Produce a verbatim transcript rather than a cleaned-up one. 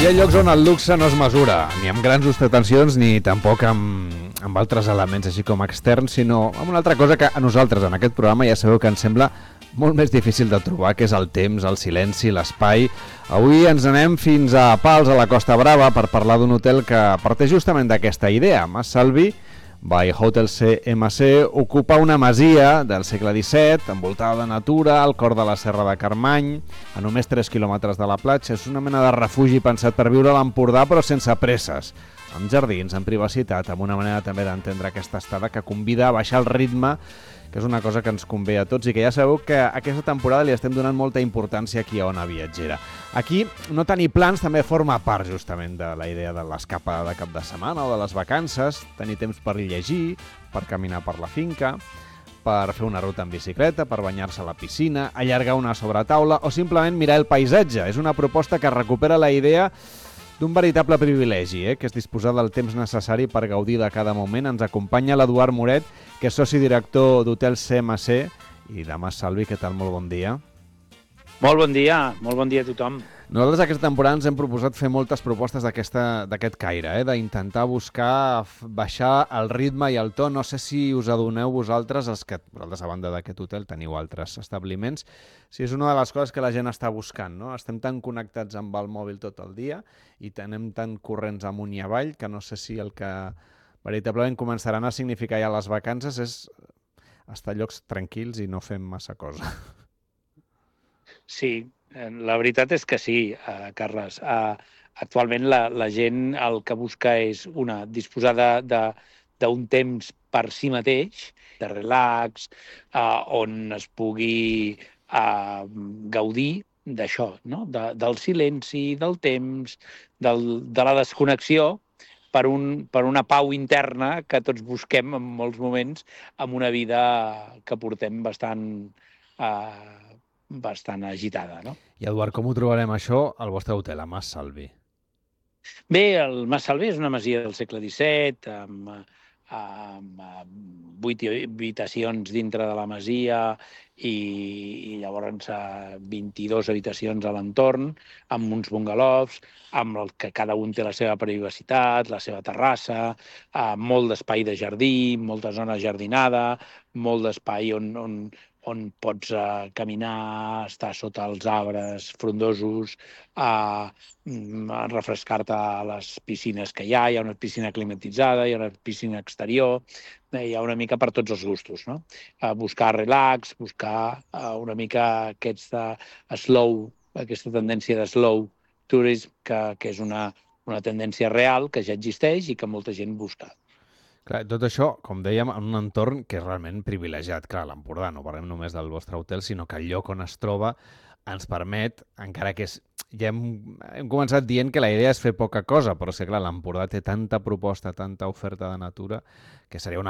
Hi ha llocs on el luxe no es mesura, ni amb grans ostentacions ni tampoc amb, amb altres elements així com externs, sinó amb una altra cosa que a nosaltres en aquest programa ja sabeu que ens sembla molt més difícil de trobar, que és el temps, el silenci, l'espai. Avui ens anem fins a Pals, a la Costa Brava, per parlar d'un hotel que parteix justament d'aquesta idea. Mas Salvi, by Hotel C M C, ocupa una masia del segle disset, envoltada de natura, al cor de la Serra de Carmany, a només tres quilòmetres de la platja. És una mena de refugi pensat per viure a l'Empordà, però sense presses, amb jardins, amb privacitat, amb una manera també d'entendre aquesta estada que convida a baixar el ritme, que és una cosa que ens convé a tots i que ja sabeu que aquesta temporada li estem donant molta importància aquí a Ona Viatgera. Aquí no tenir plans també forma part justament de la idea de l'escapada de cap de setmana o de les vacances, tenir temps per llegir, per caminar per la finca, per fer una ruta en bicicleta, per banyar-se a la piscina, allargar una sobretaula o simplement mirar el paisatge. És una proposta que recupera la idea d'un veritable privilegi, eh? que és disposar del temps necessari per gaudir de cada moment. Ens acompanya l'Eduard Moret, que és soci director d'Hotel C M C, i de Mas Salvi. Què tal? Molt bon dia. Molt bon dia, molt bon dia a tothom. Nosaltres aquesta temporada ens hem proposat fer moltes propostes d'aquest caire, eh? d'intentar buscar baixar el ritme i el to. No sé si us adoneu vosaltres, els que vosaltres a banda d'aquest hotel teniu altres establiments, si és una de les coses que la gent està buscant, no? Estem tan connectats amb el mòbil tot el dia i tenem tan corrents amunt i avall que no sé si el que veritablement començaran a significar ja les vacances és estar a llocs tranquils i no fer massa cosa. Sí, la veritat és que sí, uh, Carles. Uh, actualment la, la gent el que busca és una disposar d'un temps per si mateix, de relax, uh, on es pugui uh, gaudir d'això, no? de, del silenci, del temps, del, de la desconnexió, per, un, per una pau interna que tots busquem en molts moments amb una vida que portem bastant... Uh, bastant agitada, no? I, Eduard, com ho trobarem això al vostre hotel, a Mas Salvi? Bé, el Mas Salvi és una masia del segle disset, amb, amb vuit habitacions dintre de la masia i, i llavors vint-i-dues habitacions a l'entorn, amb uns bungalows, amb el que cada un té la seva privacitat, la seva terrassa, molt d'espai de jardí, molta zona jardinada, molt d'espai on... on on pots uh, caminar, estar sota els arbres frondosos, uh, refrescar-te a les piscines que hi ha, hi ha una piscina climatitzada, hi ha una piscina exterior, hi ha una mica per tots els gustos, no? Uh, buscar relax, buscar uh, una mica aquesta slow, aquesta tendència de slow tourism, que, que és una, una tendència real que ja existeix i que molta gent busca. Clar, tot això, com dèiem, en un entorn que és realment privilegiat. Clar, l'Empordà, no parlem només del vostre hotel, sinó que el lloc on es troba ens permet, encara que és... ja hem, hem començat dient que la idea és fer poca cosa, però és que, clar, l'Empordà té tanta proposta, tanta oferta de natura, que seria una